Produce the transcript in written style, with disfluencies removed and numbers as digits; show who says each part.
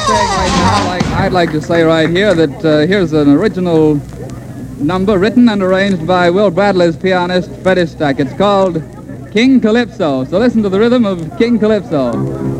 Speaker 1: saying right now, I'd like to say right here that here's an original number written and arranged by Will Bradley's pianist Freddie Stack. It's called King Calypso. So listen to the rhythm of King Calypso.